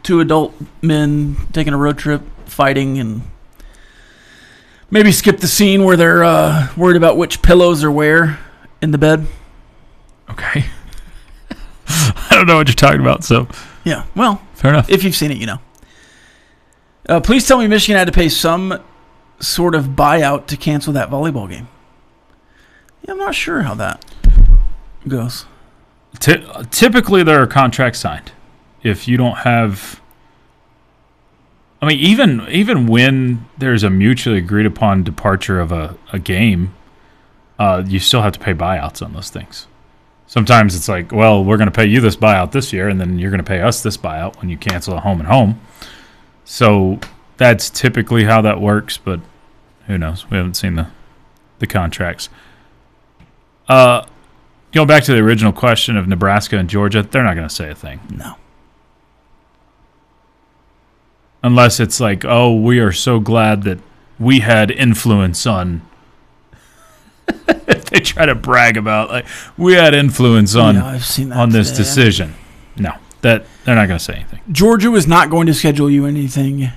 two adult men taking a road trip, fighting, and maybe skip the scene where they're worried about which pillows are where in the bed. Okay. I don't know what you're talking about, so. Yeah, well, fair enough. If you've seen it, you know. Please tell me Michigan had to pay some sort of buyout to cancel that volleyball game. Yeah, I'm not sure how that goes. Typically, there are contracts signed. If you don't have, I mean, even when there's a mutually agreed upon departure of a game, you still have to pay buyouts on those things. Sometimes it's like, well, we're going to pay you this buyout this year, and then you're going to pay us this buyout when you cancel a home and home. So that's typically how that works, but who knows? We haven't seen the contracts. Going back to the original question of Nebraska and Georgia, they're not going to say a thing. No. Unless it's like, oh, we are so glad that we had influence on. If they try to brag about, like, we had influence on this decision. No, that they're not going to say anything. Georgia was not going to schedule you anything,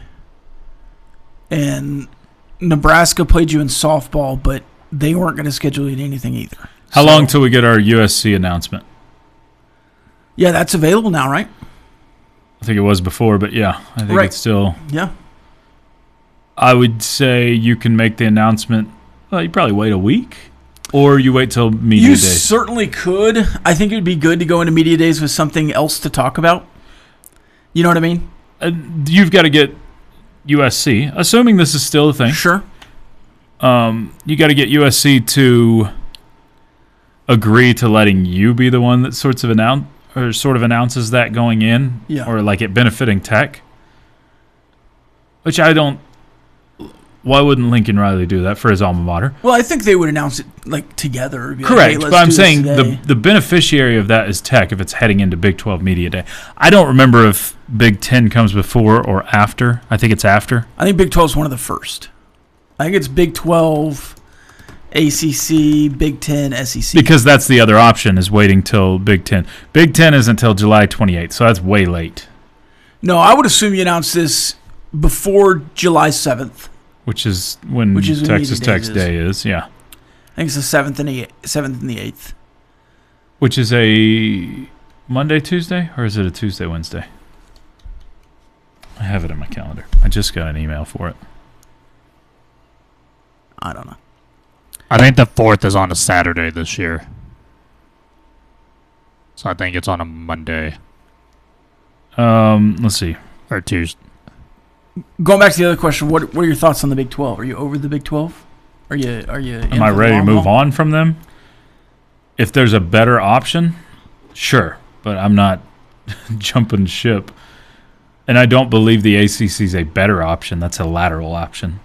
and Nebraska played you in softball, but they weren't going to schedule you anything either. How long till we get our USC announcement? Yeah, that's available now, right? I think it was before, but yeah, I think it's still. Yeah. I would say you can make the announcement. Well, you probably wait a week, or you wait till media days. You certainly could. I think it would be good to go into media days with something else to talk about. You know what I mean? You've got to get USC, assuming this is still a thing. Sure. You got to get USC to agree to letting you be the one that sort of announces that going in, or like it benefiting Tech. Which I don't. Why wouldn't Lincoln Riley do that for his alma mater? Well, I think they would announce it like together. Correct, like, hey, but I'm saying the beneficiary of that is Tech if it's heading into Big 12 Media Day. I don't remember if Big 10 comes before or after. I think it's after. I think Big 12 is one of the first. I think it's Big 12, ACC, Big 10, SEC. Because that's the other option is waiting till Big 10. Big 10 isn't until July 28th, so that's way late. No, I would assume you announce this before July 7th. Which is when Texas Tech's Day is, yeah. I think it's the 7th and the 8th. Which is a Monday, Tuesday, or is it a Tuesday, Wednesday? I have it in my calendar. I just got an email for it. I don't know. I think the 4th is on a Saturday this year. So I think it's on a Monday. Let's see. Or Tuesday. Going back to the other question, what are your thoughts on the Big 12? Are you over the Big 12? Are you? Am I ready to move on from them? If there's a better option, sure, but I'm not jumping ship. And I don't believe the ACC is a better option. That's a lateral option.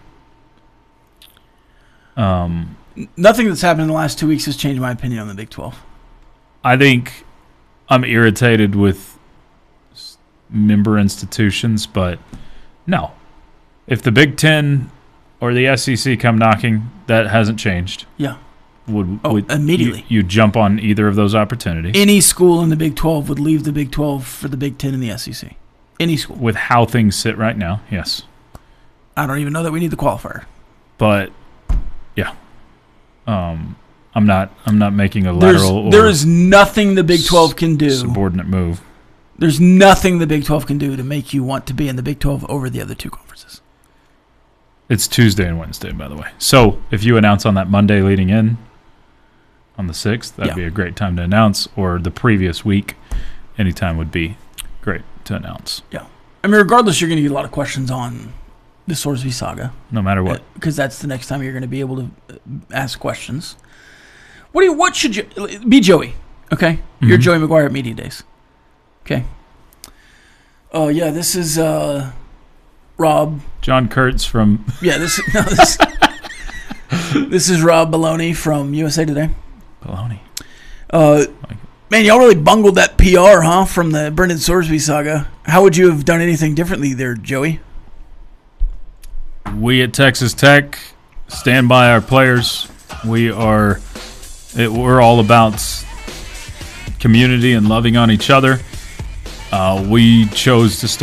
Nothing that's happened in the last 2 weeks has changed my opinion on the Big 12. I think I'm irritated with member institutions, but no. If the Big 10 or the SEC come knocking, that hasn't changed. Yeah. Would immediately. You jump on either of those opportunities. Any school in the Big 12 would leave the Big 12 for the Big 10 and the SEC. Any school. With how things sit right now, yes. I don't even know that we need the qualifier. But yeah. I'm not making a lateral there is nothing the Big 12 can do. Subordinate move. There's nothing the Big 12 can do to make you want to be in the Big 12 over the other two conferences. It's Tuesday and Wednesday, by the way. So if you announce on that Monday leading in on the 6th, that'd be a great time to announce, or the previous week, anytime would be great to announce. Yeah. I mean, regardless, you're going to get a lot of questions on the Sorsby saga. No matter what. Because that's the next time you're going to be able to ask questions. What should you... Be Joey, okay? Mm-hmm. You're Joey McGuire at Media Days. Okay. Oh, yeah, this is Rob. John Kurtz from... Yeah, this is Rob Baloney from USA Today. Baloney. Man, y'all really bungled that PR, huh, from the Brendan Sorsby saga. How would you have done anything differently there, Joey? We at Texas Tech stand by our players. We're all about community and loving on each other. We chose to stand